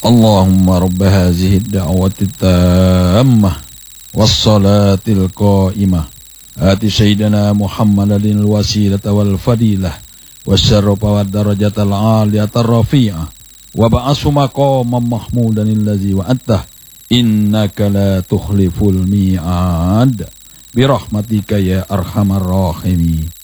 اللهم رب هذه الدعوة التامة والصلاة القائمة آت سيدنا محمد الوسيلة والفضيلة والشرف والدرجة العالية الرفيعة وبعث مقاما محمودا الذي وعدته إنك لا تخلف الميعاد برحمتك يا أرحم الراحمين.